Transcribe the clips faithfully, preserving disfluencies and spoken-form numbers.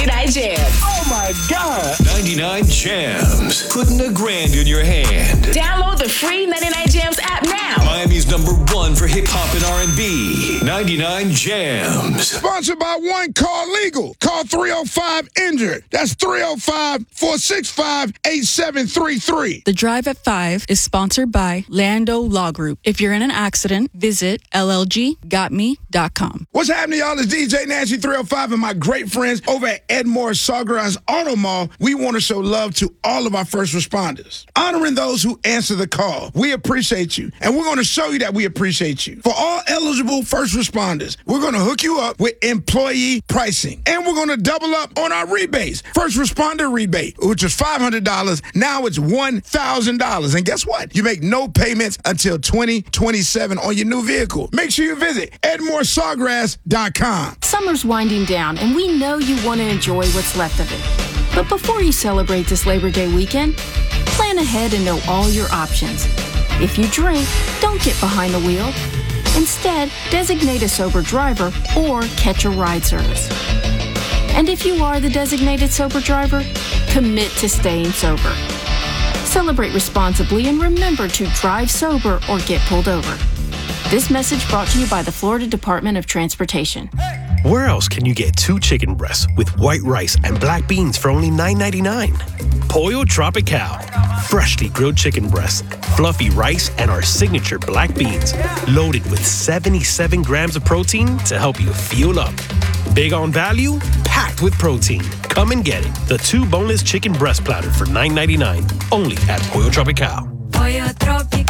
ninety-nine Jams. Oh my God. ninety-nine Jams. Putting a grand in your hand. Download the free ninety-nine Jams app now. Miami's number one for hip hop and R and B. ninety-nine Jams. Sponsored by One Call Legal. Call three oh five injured. That's three oh five, four six five, eight seven three three. The Drive at five is sponsored by Lando Law Group. If you're in an accident, visit L L G got me dot com. What's happening, y'all? It's D J Nancy three oh five and my great friends over at Edmore Sawgrass Auto Mall. We want to show love to all of our first responders, honoring those who answer the call. We appreciate you, and we're going to show you that we appreciate you. For all eligible first responders, we're going to hook you up with employee pricing, and we're going to double up on our rebates. First responder rebate, which is five hundred dollars, now it's one thousand dollars. And guess what? You make no payments until twenty twenty-seven on your new vehicle. Make sure you visit Edmore Sawgrass dot com. Summer's winding down, and we know you want to enjoy what's left of it. But before you celebrate this Labor Day weekend, plan ahead and know all your options. If you drink, don't get behind the wheel. Instead, designate a sober driver or catch a ride service. And if you are the designated sober driver, commit to staying sober. Celebrate responsibly and remember to drive sober or get pulled over. This message brought to you by the Florida Department of Transportation. Where else can you get two chicken breasts with white rice and black beans for only nine ninety-nine? Pollo Tropical. Freshly grilled chicken breasts, fluffy rice, and our signature black beans. Loaded with seventy-seven grams of protein to help you fuel up. Big on value, packed with protein. Come and get it. The two boneless chicken breast platter for nine ninety-nine. Only at Pollo Tropical. Pollo Tropical.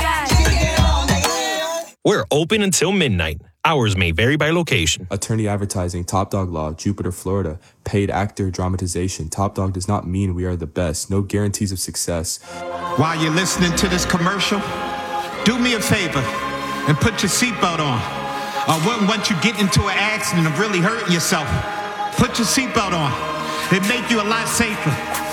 We're open until midnight. Hours may vary by location. Attorney Advertising, Top Dog Law, Jupiter, Florida. Paid actor, dramatization. Top Dog does not mean we are the best. No guarantees of success. While you're listening to this commercial, do me a favor and put your seatbelt on. I wouldn't want you getting into an accident and really hurting yourself. Put your seatbelt on. It'd make you a lot safer.